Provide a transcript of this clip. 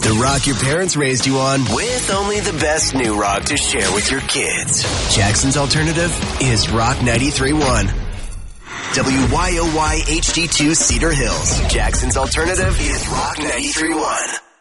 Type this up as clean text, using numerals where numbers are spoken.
The rock your parents raised you on, with only the best new rock to share with your kids. Jackson's Alternative is Rock 93.1. WYOY HD2 Cedar Hills. Jackson's Alternative is Rock 93.1.